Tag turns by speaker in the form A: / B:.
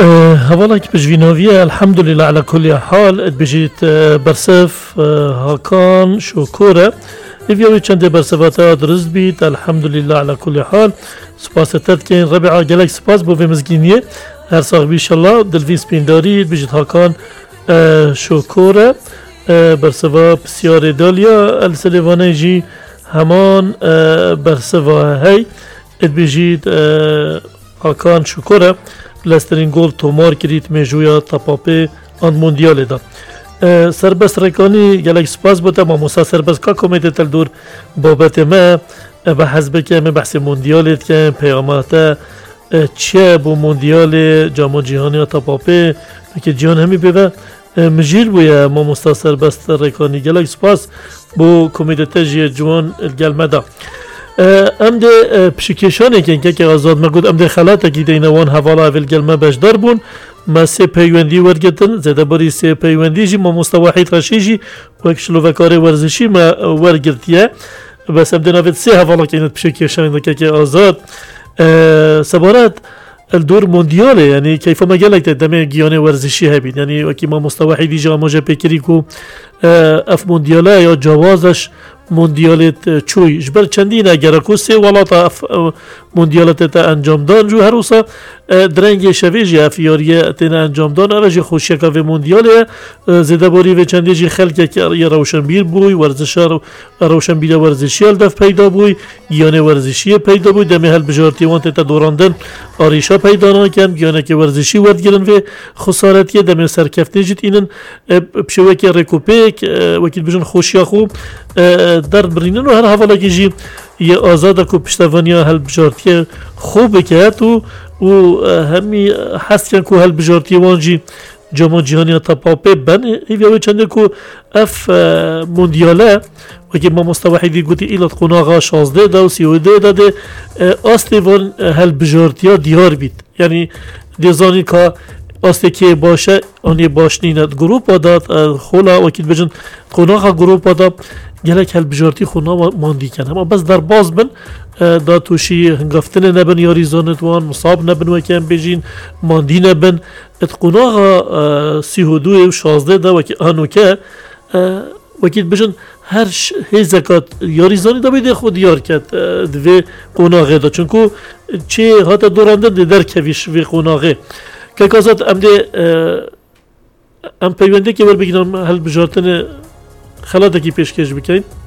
A: هوالا که بجویناویه الحمدلله على كل حال بجيت برسف هاكان شكورة إفيوي چند برسفاتا درست بيت الحمدلله على كل حال سپاس تدكين ربعا جلك سپاس بو بمزگينيه هر ساق بيشالله دلفين سپين داريد بجيت هاكان شكورة برسفا بسيار داليا السليفاني جي همان برسفا هاي بجيت هاكان شكورة لسترین گل تومار کریت میجویا تاپاپی آن موندیال دا سربست رکانی گلک سپاس بوده ما موسا سربست که کمیته تل دور بابت ما به حزب که بحث موندیالت که پیامات چه بو موندیال جام جهانی تاپاپی که جهان همی بیوه مجیر بویا ما موسا سربست رکانی گلک سپاس بو کمیته تجیه جوان گلمه دا ام ده پشکشانه که آزاد مگود ام ده خلاته که دینوان حوالا اول گلمه بجدار بون ما سه پیوندی ورگتن زده باری سه پیوندی جی ما مستوحید رشی جی و اکشلوکار ورزشی ما ورگرتیه بس ام ده نوید سه حوالا که اینت پشکشانه که آزاد سبارت الدور موندیاله یعنی کیف ما گلک دمه گیانه ورزشی هبید یعنی وکی ما مستوحیدی جا ماجه پیکری کو اف موندیاله یا جوازش موندیالت چوی جبر چندین اگر کوسه ولاتا موندیالت تا انجام دان جو هر وسا درنگ شویجی افیاریه تن انجام دان اوج خوشی که و موندیاله زده باری و چندی جی خلق که یا روشنبیر بوی ورزشار روشنبیر ورزشی الدف پیدا بوی گیانه ورزشی پیدا بوی دم هل بجارتی وانت تا دوراندن آریشا پیدا نکن گیانه که ورزشی ورگیرن و خسارتی دم سرکفته جت اینن بشوی که رکوپیک وکیل بجن خوشی خوب در برینن و هر حوالا که جی یه آزاده که پشتوانیا هل بجارتی خوبه که تو و همی حس کن که هل بجارتی وانجی جام جهانی تاپاپی بن ایوی چنده که اف موندیاله و که ما مستوحیدی گوتی ایلات قناغا 16 دا و 32 داده آستی وان هل بجارتی دیار بید یعنی دیزانی که آستی که باشه آنی باشنیند گروپ داد خولا وکیل بجن قناغا گروپ داد گلک هل بجارتی خونا ماندی کن اما بس در باز بن دا توشی هنگفتن نبن یا ریزانت وان مصاب نبن و کم بجین ماندی نبن ات قناغا 32 و 16 دا وکی آنو که وکیل بجن هر هزکات یا ریزانی دا بیده خود یار کد دوی قناغه دا چونکو چه هاتا دورانده در کویش وی قناغه که کازات ام ده ام پیونده که بر بگیرم هل بجارتن خلاده کی پیشکش بکنید